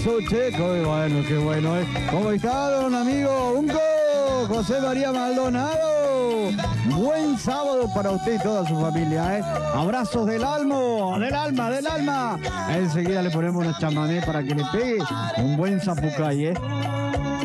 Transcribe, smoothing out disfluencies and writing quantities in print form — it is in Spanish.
abrazo, che. Qué bueno, ¿eh? ¿Cómo está, don amigo Unco? José María Maldonado. Buen sábado para usted y toda su familia, ¿eh? Abrazos del alma, del alma, del alma. Enseguida le ponemos una chamamé para que le pegue un buen zapucay, ¿eh?